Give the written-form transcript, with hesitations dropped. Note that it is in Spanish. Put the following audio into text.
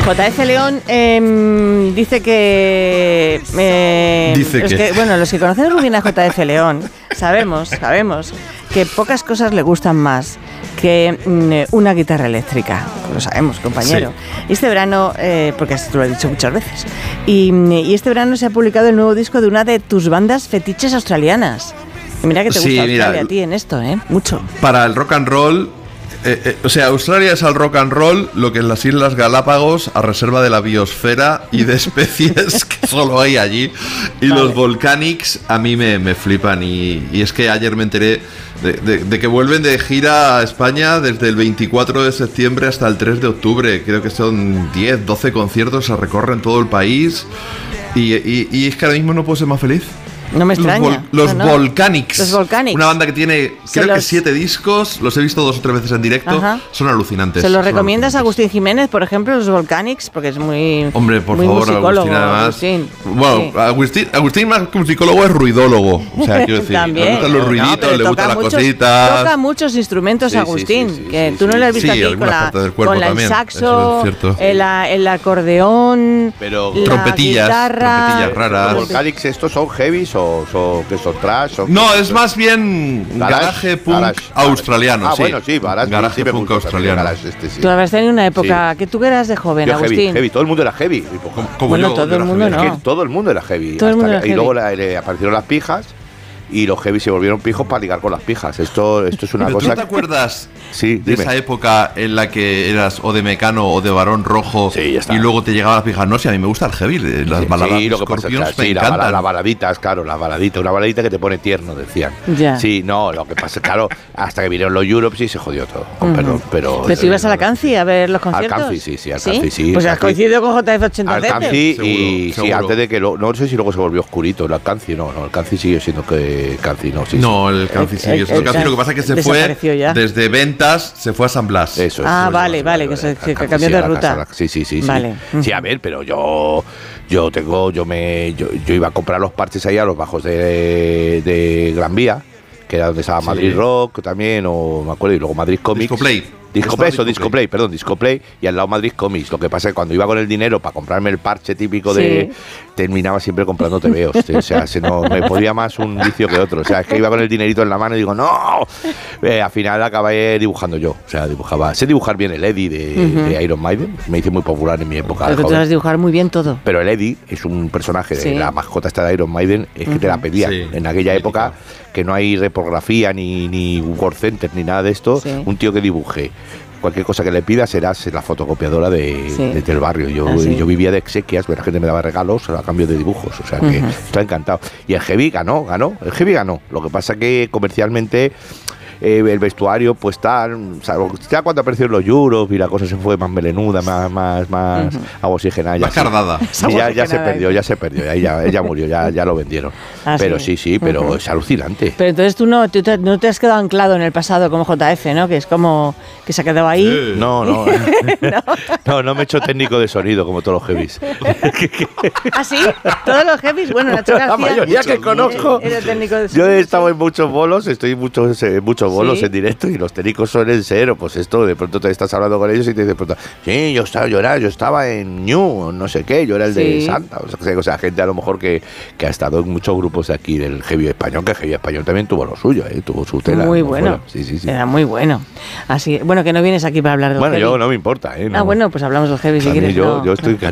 JF León dice que... bueno, los que conocemos muy bien a JF León sabemos que pocas cosas le gustan más que una guitarra eléctrica. Lo sabemos, compañero. Sí. Este verano, porque esto lo he dicho muchas veces, y este verano se ha publicado el nuevo disco de una de tus bandas fetiches australianas. Y mira que te gusta Australia a ti en esto, mucho. Para el rock and roll... Australia es al rock and roll lo que en las Islas Galápagos a reserva de la biosfera y de especies que solo hay allí. Y vale. Los Volcanics a mí me flipan. Y es que ayer me enteré de que vuelven de gira a España desde el 24 de septiembre hasta el 3 de octubre. Creo que son 10, 12 conciertos, se recorren todo el país. Y es que ahora mismo no puedo ser más feliz. No me extraña. Los Volcanics. Los Volcanics. Una banda que tiene, creo que 7 discos. Los he visto 2 o 3 veces en directo. Ajá. Son alucinantes. ¿Se los recomiendas a Agustín Jiménez, por ejemplo, los Volcanics? Porque es muy... Hombre, por favor, Agustín, además. Agustín. Bueno, sí. Agustín más que musicólogo es ruidólogo. O sea, quiero decir, le gustan los ruiditos, le gustan las cositas. Toca muchos instrumentos, sí, Agustín. Sí, que tú no le has visto aquí con el saxo, el acordeón, pero trompetillas raras. ¿Los Volcanics estos son heavies o que son trash? No, es más bien garaje punk australiano. Bueno, sí, garaje punk australiano. Tú habías tenido una época que tú eras de joven, yo Agustín. Heavy, todo el mundo era heavy. Bueno, todo el mundo no. Es que todo el mundo era heavy. Y luego aparecieron las pijas. Y los heavy se volvieron pijos para ligar con las pijas. Esto es una cosa... ¿Tú te acuerdas de esa época en la que eras o de Mecano o de Barón Rojo y luego te llegaban las pijas? No, si a mí me gusta el heavy, las baladas de Scorpions me encantan. Las baladitas, claro, una baladita que te pone tierno, decían. Ya. Sí, no, lo que pasa, claro, hasta que vinieron los Europe sí se jodió todo, con perdón, pero... ¿Pero tú ibas a la Canci a ver los conciertos? Al Canci, sí, al Canci, sí. Pues has coincidido con JF87. Al Canci y sí, antes de que... No sé si luego se volvió oscurito, el Canci no, el Canci sigue siendo que Canci, no, sí. No, el Canci sí. El Canci lo que pasa es que se fue desde ventas, se fue a San Blas. Eso es. Vale, que cambió de ruta. Sí. Vale. Sí, a ver, pero yo iba a comprar los parches ahí a los bajos de Gran Vía, que era donde estaba Madrid Rock también, o me acuerdo, y luego Madrid Comics. Discoplay, y al lado Madrid Comics. Lo que pasa es que cuando iba con el dinero para comprarme el parche típico terminaba siempre comprando TVOs. O sea, no me podía más un vicio que otro. O sea, es que iba con el dinerito en la mano y digo, ¡no! Al final acabé dibujando yo. O sea, sé dibujar bien el Eddie de Iron Maiden. Me hice muy popular en mi época. Pero tú sabes dibujar muy bien todo. Pero el Eddie es un personaje de la mascota esta de Iron Maiden, es que te la pedían. En aquella época, que no hay repografía ni Word Center ni nada de esto, un tío que dibuje cualquier cosa que le pidas serás la fotocopiadora del barrio. Yo vivía de exequias, pero la gente me daba regalos a cambio de dibujos, o sea que estoy encantado. Y el heavy ganó. Lo que pasa que comercialmente el vestuario pues tal, ya cuando aparecieron los Europe y la cosa se fue más melenuda, más oxigenada, más cardada, ya se perdió, ya murió, ya lo vendieron. Pero sí, pero es alucinante. Pero entonces tú no te has quedado anclado en el pasado como JF, ¿no? Que es como que se ha quedado ahí. No me he hecho técnico de sonido como todos los heavies. ¿Ah, sí? ¿Todos los heavies? Bueno, Nacho García, la mayoría que conozco. Yo he estado en muchos bolos, estoy en muchos bolos en directo, y los técnicos suelen ser, pues esto, de pronto te estás hablando con ellos y te dicen, sí, yo estaba en New, no sé qué, yo era el de Santa, o sea, gente a lo mejor que ha estado en muchos grupos de aquí del heavy español, que el heavy español también tuvo lo suyo, tuvo su tela. Muy bueno. Sí. Era muy bueno. Así, bueno, que no vienes aquí para hablar de los heavy. Yo no me importa, bueno, pues hablamos de los heavy si quieres. Yo estoy